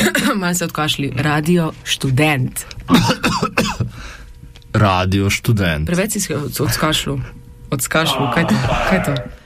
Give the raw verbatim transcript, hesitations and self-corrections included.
Malo se odkašli. Radio študent. Radio študent. Preveč si odskašlu. Odskašlu. Kaj to? Kaj to?